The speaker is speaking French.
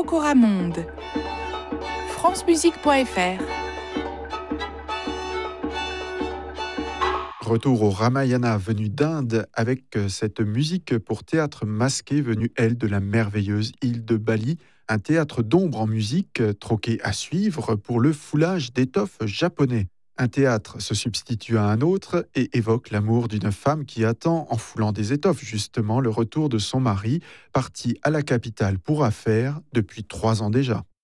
Coramonde. francemusique.fr. Retour au Ramayana venu d'Inde avec cette musique pour théâtre masqué venue, elle, de la merveilleuse île de Bali. Un théâtre d'ombre en musique troqué à suivre pour le foulage d'étoffes japonais. Un théâtre se substitue à un autre et évoque l'amour d'une femme qui attend, en foulant des étoffes, justement le retour de son mari, parti à la capitale pour affaires depuis 3 ans déjà.